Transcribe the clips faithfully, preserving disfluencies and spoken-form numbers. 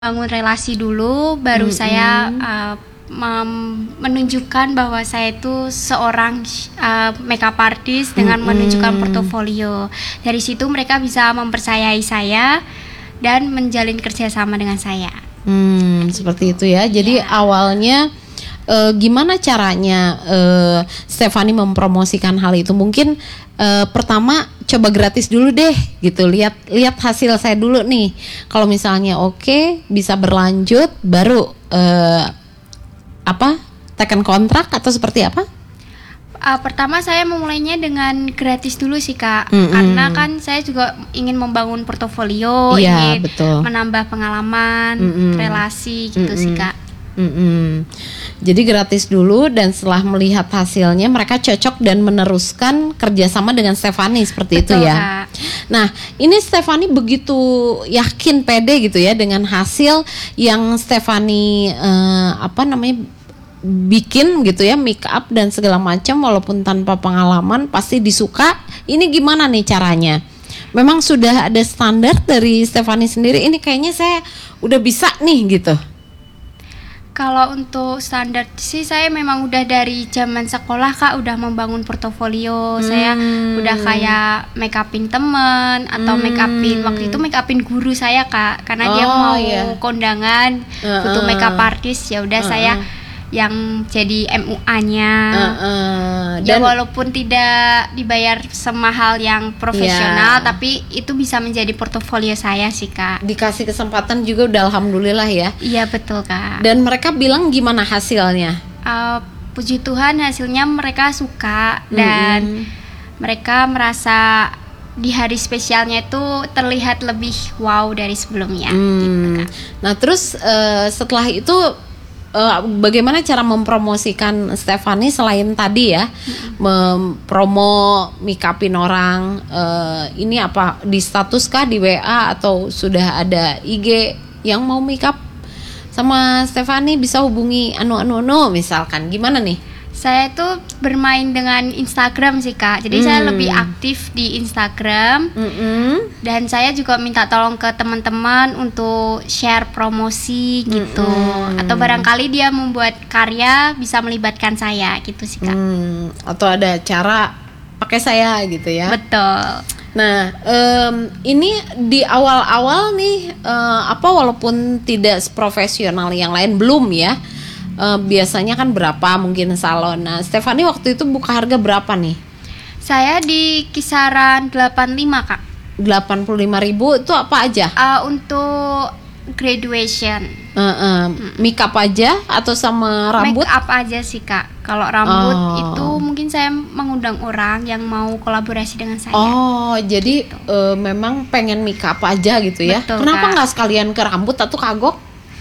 bangun relasi dulu, baru Mm-mm. saya uh, mem- menunjukkan bahwa saya itu seorang uh, makeup artist dengan Mm-mm. menunjukkan portofolio. Dari situ mereka bisa mempercayai saya dan menjalin kerjasama dengan saya. Hmm, seperti itu ya. Jadi Iya. awalnya eh, gimana caranya eh, Stefani mempromosikan hal itu? Mungkin eh, pertama coba gratis dulu deh, gitu. Lihat lihat hasil saya dulu nih. Kalau misalnya oke, bisa berlanjut, baru eh, apa? Tekan kontrak atau seperti apa? Uh, pertama saya memulainya dengan gratis dulu sih Kak, Mm-mm. karena kan saya juga ingin membangun portofolio, Iya, ingin betul. menambah pengalaman, Mm-mm. relasi gitu sih Mm-mm. Kak. Mm-mm. Jadi gratis dulu, dan setelah melihat hasilnya mereka cocok dan meneruskan kerjasama dengan Stefani seperti Betul, itu ya. Kak. Nah, ini Stefani begitu yakin, pede gitu ya dengan hasil yang Stefani eh, apa namanya bikin gitu ya, make up dan segala macam, walaupun tanpa pengalaman pasti disuka. Ini gimana nih caranya? Memang sudah ada standar dari Stefani sendiri, ini kayaknya saya udah bisa nih gitu. Kalau untuk standar sih saya memang udah dari zaman sekolah Kak, udah membangun portofolio. Hmm. Saya udah kayak make upin temen atau Hmm. make upin, waktu itu make upin guru saya Kak, karena dia Oh, mau iya. kondangan butuh Uh-uh. make up artist, ya udah Uh-uh. saya yang jadi M U A-nya. Uh-uh. Ya Dan walaupun tidak dibayar semahal yang profesional, Ya. tapi itu bisa menjadi portofolio saya sih Kak. dikasih kesempatan juga udah alhamdulillah ya. Iya betul Kak. Dan mereka bilang gimana hasilnya? Uh, puji Tuhan hasilnya mereka suka, dan Mm-mm. mereka merasa di hari spesialnya itu terlihat lebih wow dari sebelumnya. Hmm. Gitu, Kak. Nah terus eh, setelah itu eh, bagaimana cara mempromosikan Stefani selain tadi ya, mempromo make upin orang, eh, ini apa di status kah, di W A, atau sudah ada I G yang mau make up sama Stefani bisa hubungi anu anu anu misalkan, gimana nih? Saya tuh bermain dengan Instagram sih Kak, jadi Hmm. saya lebih aktif di Instagram. Mm-mm. Dan saya juga minta tolong ke teman-teman untuk share promosi gitu. Mm-mm. Atau barangkali dia membuat karya bisa melibatkan saya gitu sih Kak. Hmm, atau ada cara pakai saya gitu ya. Betul. Nah, em, ini di awal-awal nih eh, apa walaupun tidak seprofesional yang lain, belum ya. Eh, biasanya kan berapa mungkin salon. Nah, Stefani waktu itu buka harga berapa nih? Saya di kisaran delapan puluh lima Kak. delapan puluh lima ribu itu apa aja? Uh, untuk graduation, Eh, eh, make up aja atau sama rambut? make up aja sih Kak. Kalau rambut Oh. itu mungkin saya mengundang orang yang mau kolaborasi dengan saya. Oh, jadi eh, memang pengen make up aja gitu ya? Betul, Kenapa Kak. nggak sekalian ke rambut atau kagok?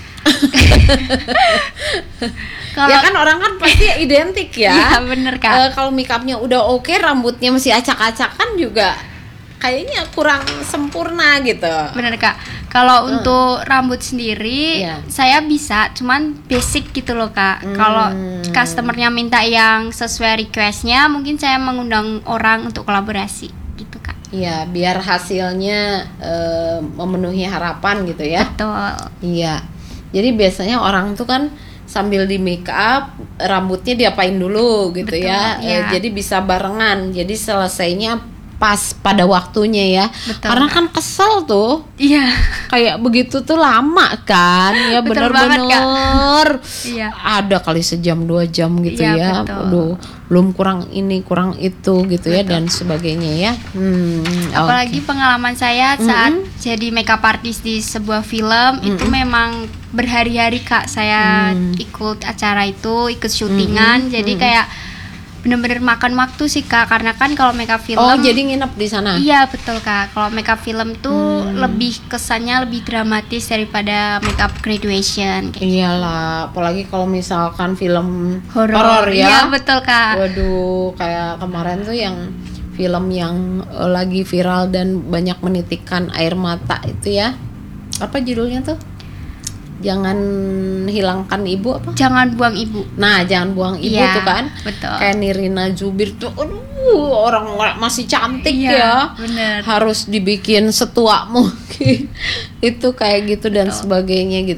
Kalau Ya kan orang kan pasti identik ya. Iya, bener, Kak. Eh, kalau make upnya udah oke, rambutnya masih acak-acakan juga kayaknya kurang sempurna gitu. bener Kak. Kalau Hmm. untuk rambut sendiri Iya. saya bisa, cuman basic gitu loh Kak. Hmm. Kalau customernya minta yang sesuai requestnya, mungkin saya mengundang orang untuk kolaborasi gitu Kak. Iya, biar hasilnya eh, memenuhi harapan gitu ya. Betul. Iya. Jadi biasanya orang tuh kan sambil di make up, rambutnya diapain dulu gitu. Betul, ya. Eh, iya. jadi bisa barengan. Jadi selesainya pas pada waktunya ya. Betul, Karena Kak. kan kesel tuh. Iya. Kayak begitu tuh lama kan. Ya Betul banget, Kak. bener-bener. Iya. Ada kali sejam dua jam gitu Iya, ya. betul. Aduh, belum kurang ini, kurang itu gitu ya, dan sebagainya ya. Hmm, Apalagi oke. pengalaman saya saat jadi makeup artist di sebuah film, itu memang berhari-hari Kak saya Mm. ikut acara itu, ikut syutingan. Jadi kayak bener-bener makan waktu sih Kak, karena kan kalau makeup film, Oh, jadi nginep di sana. iya betul Kak. Kalau makeup film tuh Hmm. lebih kesannya lebih dramatis daripada makeup graduation kayak Iyalah, apalagi kalau misalkan film horor. horor Iya ya. betul Kak. Waduh, kayak kemarin tuh yang film yang eh, lagi viral dan banyak menitikkan air mata itu ya. Apa judulnya tuh? jangan hilangkan ibu apa? Jangan buang ibu. Nah, jangan buang ibu Iya, tuh kan. betul. Kayak Nirina Zubir tuh, aduh, orang masih cantik Iya, ya. bener. Harus dibikin setua mungkin. Itu kayak gitu dan Betul. sebagainya gitu.